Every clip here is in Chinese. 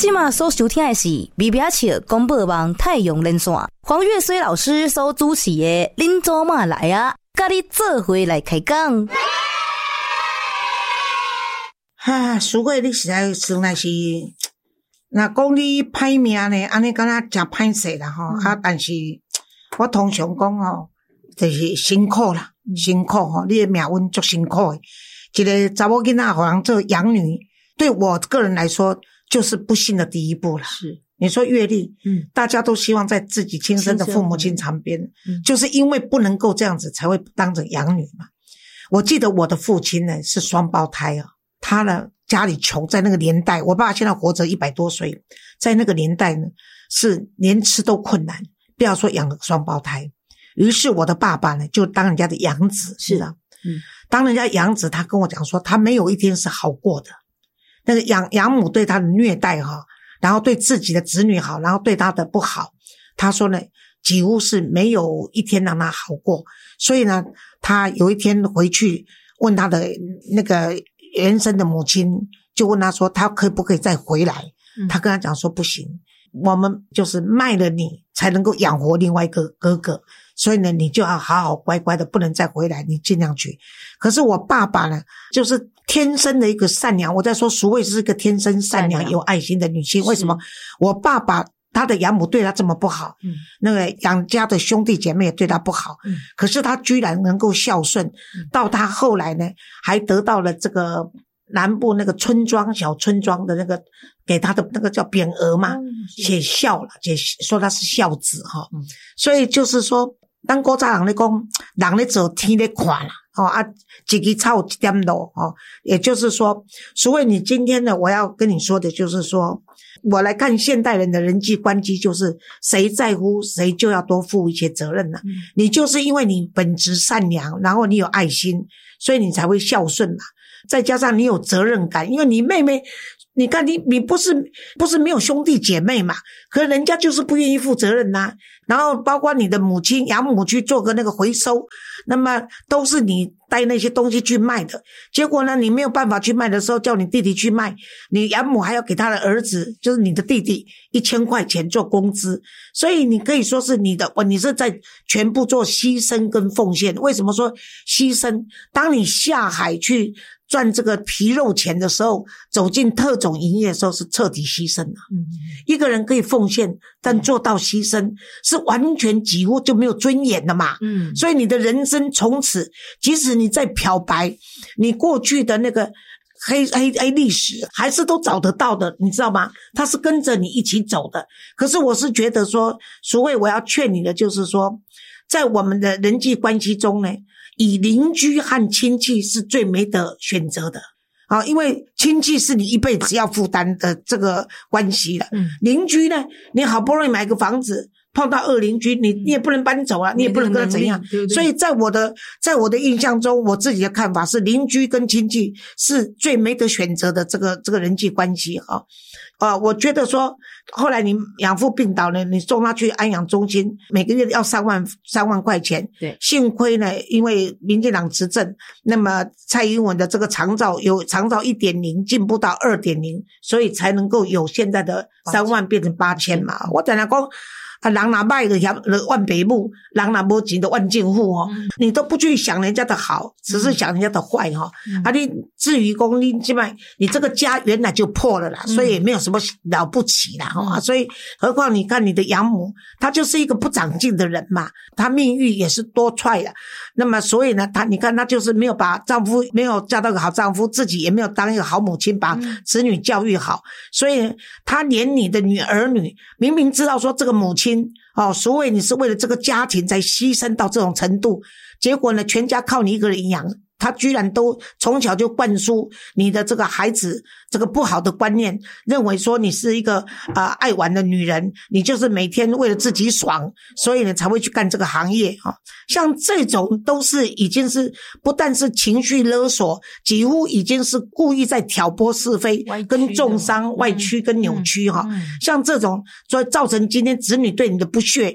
即马所收听的是微表笑广播网太阳连线，黄月水老师所主持的恁祖妈来啊，甲你做伙来开讲。 苏慧你实在实在是，若讲你歹命呢，安尼敢若真歹势啦吼。但是我通常讲吼，就是辛苦啦，辛苦吼，你的命运足辛苦的。一个查某囡仔互人做养女，对我个人来说，就是不幸的第一步了。是，你说阅历，大家都希望在自己亲生的父母亲旁边，就是因为不能够这样子，才会当成养女嘛。我记得我的父亲呢是双胞胎啊。他呢家里穷，在那个年代，我爸爸现在活着100多岁，在那个年代呢是连吃都困难，不要说养了双胞胎。于是我的爸爸呢就当人家的养子，是啊，当人家养子，他跟我讲说他没有一天是好过的，那个养母对他的虐待哈，然后对自己的子女好，然后对他的不好，他说呢几乎是没有一天让他好过。所以呢他有一天回去问他的那个原生的母亲，就问他说他可不可以再回来，他跟他讲说不行，我们就是卖了你才能够养活另外一个哥哥，所以呢你就要好好乖乖的，不能再回来，你尽量去。可是我爸爸呢就是天生的一个善良，我在说淑慧是一个天生善良有爱心的女性。为什么我爸爸他的养母对他这么不好，那个养家的兄弟姐妹也对他不好，可是他居然能够孝顺，到他后来呢还得到了这个南部那个村庄小村庄的那个给他的那个叫匾额嘛，写孝了，说他是孝子哈。所以就是说咱古早人咧讲，人咧做天咧看啦，一枝草一点露，也就是说，所以你今天呢，我要跟你说的就是说，我来看现代人的人际关系，就是谁在乎谁就要多负一些责任了。你就是因为你本质善良，然后你有爱心，所以你才会孝顺嘛。再加上你有责任感，因为你妹妹，你看你不是没有兄弟姐妹嘛，可是人家就是不愿意负责任呐。然后包括你的母亲养母去做个那个回收，那么都是你带那些东西去卖的，结果呢你没有办法去卖的时候，叫你弟弟去卖，你养母还要给他的儿子，就是你的弟弟1000块钱做工资。所以你可以说是你是在全部做牺牲跟奉献。为什么说牺牲？当你下海去赚这个皮肉钱的时候，走进特种营业的时候，是彻底牺牲了。一个人可以奉献，但做到牺牲是完全几乎就没有尊严的嘛。所以你的人生从此，即使你在漂白，你过去的那个黑历史还是都找得到的，你知道吗？他是跟着你一起走的。可是我是觉得说，所谓我要劝你的就是说，在我们的人际关系中呢，以邻居和亲戚是最没得选择的。因为亲戚是你一辈子要负担的这个关系了。邻居呢，你好不容易买个房子，碰到恶邻居，你也不能搬走啊，你也不能跟他怎样。所以在我的印象中，我自己的看法是，邻居跟亲戚是最没得选择的这个人际关系哈。我觉得说，后来你养父病倒呢，你送他去安养中心，每个月要3万块钱。对，幸亏呢，因为民进党执政，那么蔡英文的这个长照 1.0 进步到 2.0， 所以才能够有现在的3万变成8000嘛。我等下讲。人若歹就万北母，人若没钱就万政府你都不去想人家的好，只是想人家的坏你至于讲你现在你这个家原来就破了啦，所以也没有什么了不起啦所以何况你看你的养母，她就是一个不长进的人嘛，她命运也是多舛的。那么所以呢，你看她就是没有把丈夫，没有嫁到个好丈夫，自己也没有当一个好母亲，把子女教育好，所以她连你的儿女明明知道说这个母亲所谓你是为了这个家庭才牺牲到这种程度，结果呢全家靠你一个人养，他居然都从小就灌输你的这个孩子这个不好的观念，认为说你是一个爱玩的女人，你就是每天为了自己爽，所以呢才会去干这个行业像这种都是已经是不但是情绪勒索，几乎已经是故意在挑拨是非跟重伤外曲跟扭曲像这种所以造成今天子女对你的不屑，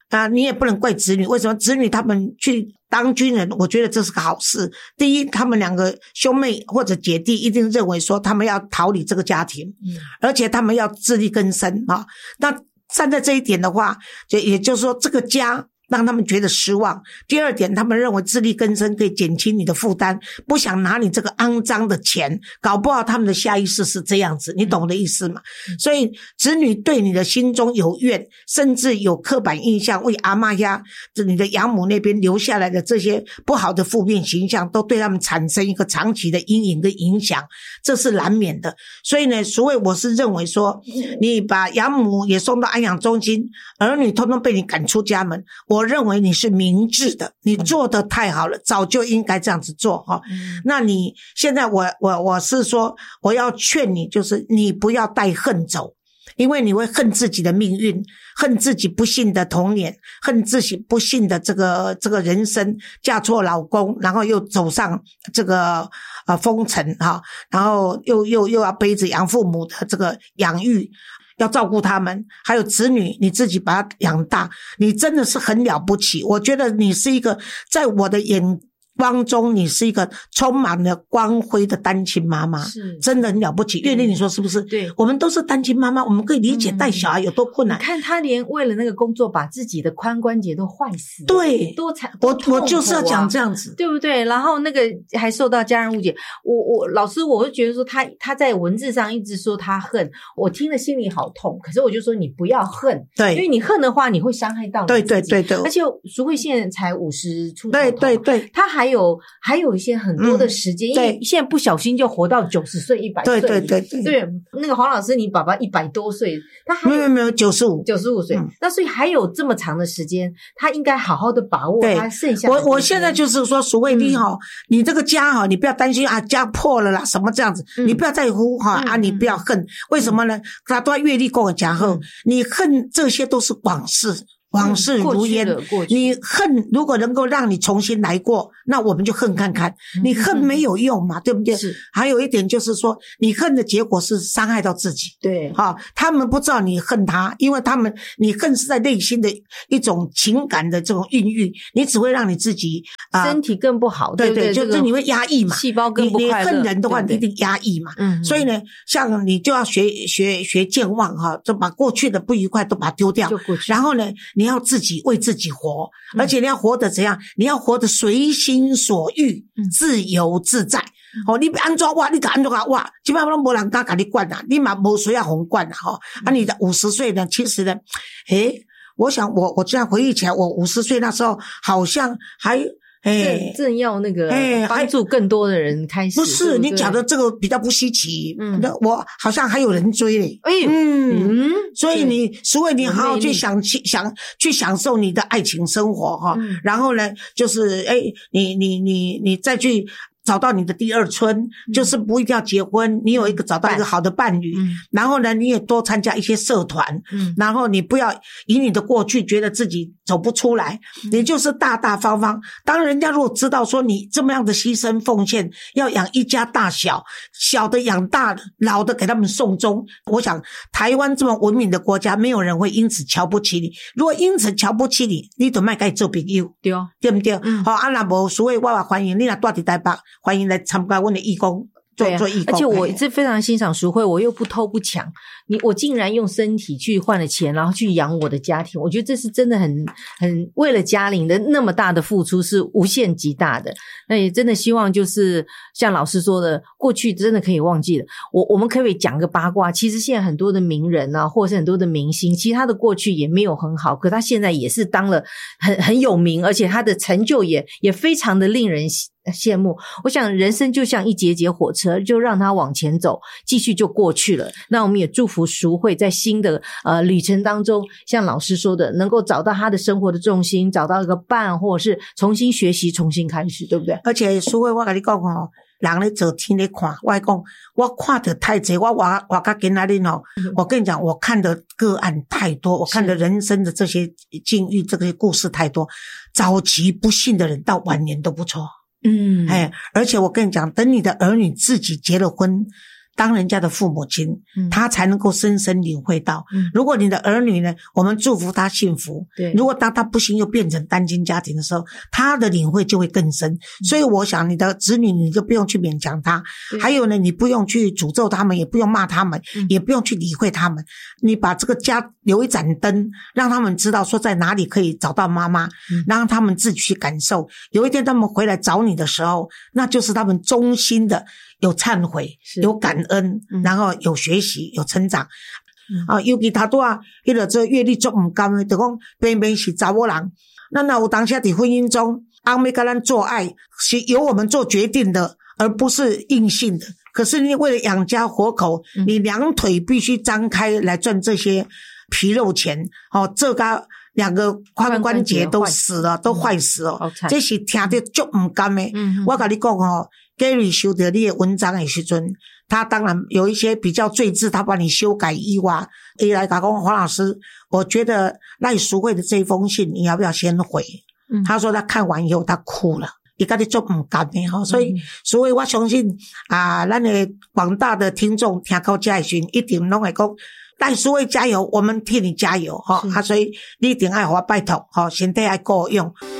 你也不能怪子女，为什么子女他们去当军人，我觉得这是个好事。第一，他们两个兄妹或者姐弟一定认为说他们要逃离这个家庭，而且他们要自力更生啊。那站在这一点的话，也就是说这个家让他们觉得失望。第二点，他们认为自力更生可以减轻你的负担，不想拿你这个肮脏的钱，搞不好他们的下意识是这样子，你懂我的意思吗？所以子女对你的心中有怨，甚至有刻板印象，为阿嬷家你的养母那边留下来的这些不好的负面形象，都对他们产生一个长期的阴影跟影响，这是难免的。所以呢，所以我是认为说，你把养母也送到安养中心，儿女通通被你赶出家门，我认为你是明智的，你做得太好了，早就应该这样子做哈。那你现在我是说，我要劝你，就是你不要带恨走，因为你会恨自己的命运，恨自己不幸的童年，恨自己不幸的这个人生，嫁错老公，然后又走上这个风尘哈，然后又要背着养父母的这个养育。要照顾他们，还有子女，你自己把他养大，你真的是很了不起。我觉得你是一个，在我的眼光中，你是一个充满了光辉的单亲妈妈，是真的很了不起。月丽，你说是不是？对，我们都是单亲妈妈，我们可以理解带小孩有多困难。 你看她连为了那个工作，把自己的髋关节都坏死， 对，我就是要讲这样子， 对不对？然后那个还受到家人误解。我老师，我会觉得说他在文字上一直说他恨，我听了心里好痛。可是我就说你不要恨，对，因为你恨的话，你会伤害到你自己。对。而且淑慧现在才50出头，对，他还有一些很多的时间，因为现在不小心就活到90岁、100岁。对，那个黄老师，你爸爸100多岁，他还没有95 岁，那所以还有这么长的时间，他应该好好的把握他剩下的。 我现在就是说，淑慧你你这个家你不要担心家破了啦什么这样子，你不要在乎你不要恨，为什么呢？他都要阅历跟我讲后，你恨这些都是往事如烟，你恨如果能够让你重新来过，那我们就恨看看。你恨没有用嘛，对不对？还有一点就是说，你恨的结果是伤害到自己。对，他们不知道你恨他，因为你恨是在内心的一种情感的这种孕育，你只会让你自己身体更不好。 对，就是你会压抑嘛， 细胞更不快乐。 你恨人的话，你一定压抑嘛。所以呢，像你就要学健忘就把过去的不愉快都把它丢掉，然后呢，你要自己为自己活，而且你要活得怎样？你要活得随心所欲，自由自在。你安怎活，你就安怎活，基本上都没人敢给你管啦，你嘛没需要红管啦你的50岁呢，其实呢，我想我这样回忆起来，我50岁那时候好像还。 正要那个帮助更多的人开始， 不是你讲的这个比较不稀奇，我好像还有人追嘞，所以所以你好好去去享受你的爱情生活然后呢，就是你再去找到你的第二春，就是不一定要结婚，你有找到一个好的伴侣，然后呢，你也多参加一些社团，然后你不要以你的过去觉得自己走不出来，你就是大大方方。当人家如果知道说你这么样的牺牲奉献，要养一家大小，小的养大的，老的给他们送终，我想台湾这么文明的国家，没有人会因此瞧不起你。如果因此瞧不起你，你就不要跟他做朋友，对不对？那没所谓，我也欢迎你来住在台北，欢迎来参加我的义工，做义工。 而且我是非常欣赏淑慧，我又不偷不抢，我竟然用身体去换了钱，然后去养我的家庭，我觉得这是真的很为了家庭的那么大的付出是无限极大的。那也真的希望就是像老师说的，过去真的可以忘记了。我们可不可以讲个八卦？其实现在很多的名人啊，或者是很多的明星，其实他的过去也没有很好，可他现在也是当了很有名，而且他的成就也非常的令人羡慕。我想人生就像一节节火车，就让它往前走，继续就过去了。那我们也祝福淑慧在新的旅程当中，像老师说的，能够找到他的生活的重心，找到一个伴，或者是重新学习，重新开始，对不对？ 而且淑慧，我跟你讲人咧做天咧看，我讲我看得太多，我到今仔日我跟你讲，我看的个案太多，我看的人生的这些境遇，这些故事太多，早期不幸的人到晚年都不错。而且我跟你讲，等你的儿女自己结了婚， 当人家的父母亲，他才能够深深领会到，如果你的儿女呢，我们祝福他幸福， 对， 如果当他不幸又变成单亲家庭的时候，他的领会就会更深。所以我想你的子女你就不用去勉强他，还有呢，你不用去诅咒他们，也不用骂他们，也不用去理会他们，你把这个家留一盏灯，让他们知道说在哪里可以找到妈妈，让他们自己去感受。有一天他们回来找你的时候，那就是他们衷心的有忏悔，有感恩，然后有学习，有成长。尤其他拄啊，迄个做阅历足唔甘的，就讲偏偏是查某人。咱若有当下伫婚姻中，翁要跟咱做爱，是由我们做决定的，而不是硬性的。可是你为了养家活口，你两腿必须张开来赚这些皮肉钱，这个两个髋关节都死了，都坏死了，这是听得足唔甘的。我跟你讲Gary 修的你的文章的时阵，他当然有一些比较赘字，他帮你修改伊娃，伊来讲黄老师，我觉得赖淑慧的这封信你要不要先回？他说他看完以后他哭了，伊跟你做唔甘的所以我相信咱的广大的听众听到这的时候一定拢会讲赖淑慧加油，我们替你加油所以你一定要给我拜托身体要够用。